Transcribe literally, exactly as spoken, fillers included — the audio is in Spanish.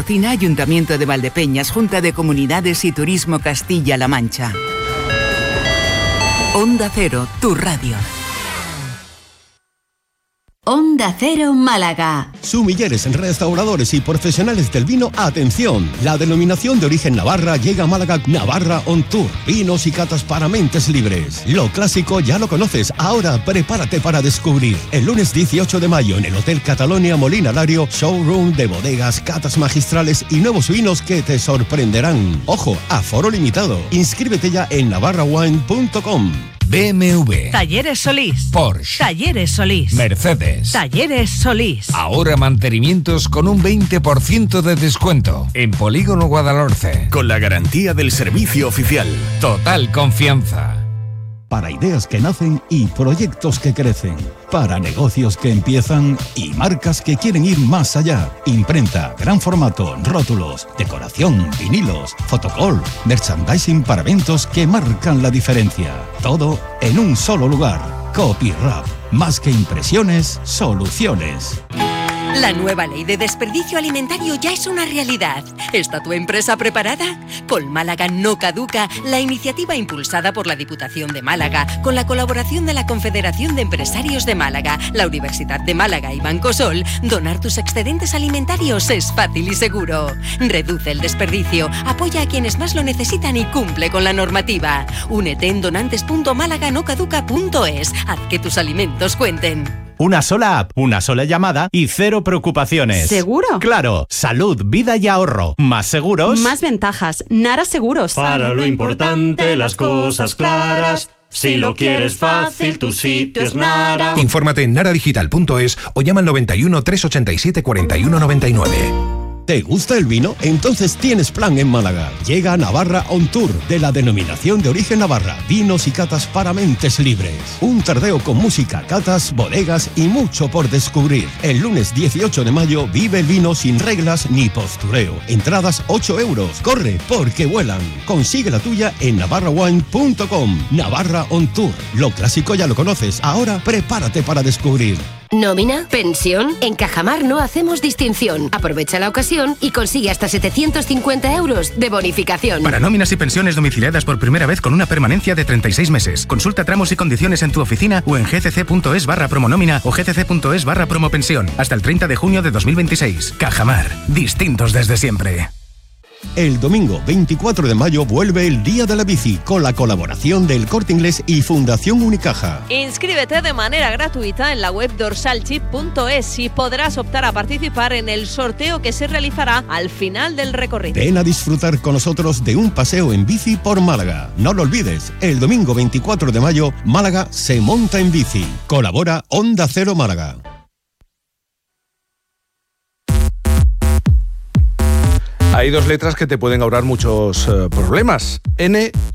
Patrocina Ayuntamiento de Valdepeñas, Junta de Comunidades y Turismo Castilla-La Mancha. Onda Cero, tu radio. Onda Cero Málaga. Sumilleres, restauradores y profesionales del vino, atención. La denominación de origen Navarra llega a Málaga. Navarra On Tour. Vinos y catas para mentes libres. Lo clásico ya lo conoces. Ahora prepárate para descubrir. El lunes dieciocho de mayo en el Hotel Catalonia Molina Lario, showroom de bodegas, catas magistrales y nuevos vinos que te sorprenderán. Ojo, aforo limitado. Inscríbete ya en navarra wine punto com. B M W, Talleres Solís, Porsche, Talleres Solís, Mercedes, Talleres Solís. Ahora mantenimientos con un veinte por ciento de descuento en Polígono Guadalhorce. Con la garantía del servicio oficial. Total confianza. Para ideas que nacen y proyectos que crecen. Para negocios que empiezan y marcas que quieren ir más allá. Imprenta, gran formato, rótulos, decoración, vinilos, fotocall, merchandising para eventos que marcan la diferencia. Todo en un solo lugar. Copyrap. Más que impresiones, soluciones. La nueva ley de desperdicio alimentario ya es una realidad. ¿Está tu empresa preparada? Con Málaga no caduca, la iniciativa impulsada por la Diputación de Málaga, con la colaboración de la Confederación de Empresarios de Málaga, la Universidad de Málaga y Banco Sol, donar tus excedentes alimentarios es fácil y seguro. Reduce el desperdicio, apoya a quienes más lo necesitan y cumple con la normativa. Únete en donantes punto málaga no caduca punto es. Haz que tus alimentos cuenten. Una sola app, una sola llamada y cero preocupaciones. ¿Seguro? Claro, salud, vida y ahorro. ¿Más seguros? Más ventajas. Nara Seguros. Para lo importante, las cosas claras. Si lo quieres fácil, tu sitio es Nara. Infórmate en nara digital punto es o llama al noventa y uno, trescientos ochenta y siete, cuarenta y uno noventa y nueve. ¿Te gusta el vino? Entonces tienes plan en Málaga. Llega Navarra On Tour, de la denominación de origen Navarra. Vinos y catas para mentes libres. Un tardeo con música, catas, bodegas y mucho por descubrir. El lunes dieciocho de mayo vive el vino sin reglas ni postureo. Entradas ocho euros. Corre porque vuelan. Consigue la tuya en navarra wine punto com. Navarra On Tour. Lo clásico ya lo conoces. Ahora prepárate para descubrir. ¿Nómina? ¿Pensión? En Cajamar no hacemos distinción. Aprovecha la ocasión y consigue hasta setecientos cincuenta euros de bonificación. Para nóminas y pensiones domiciliadas por primera vez con una permanencia de treinta y seis meses. Consulta tramos y condiciones en tu oficina o en gcc.es barra promonómina o gcc.es barra promopensión. Hasta el treinta de junio de dos mil veintiséis. Cajamar. Distintos desde siempre. El domingo veinticuatro de mayo vuelve el Día de la Bici con la colaboración del Corte Inglés y Fundación Unicaja. Inscríbete de manera gratuita en la web dorsalchip punto es y podrás optar a participar en el sorteo que se realizará al final del recorrido. Ven a disfrutar con nosotros de un paseo en bici por Málaga. No lo olvides, el domingo veinticuatro de mayo, Málaga se monta en bici. Colabora Onda Cero Málaga. Hay dos letras que te pueden ahorrar muchos uh, problemas. N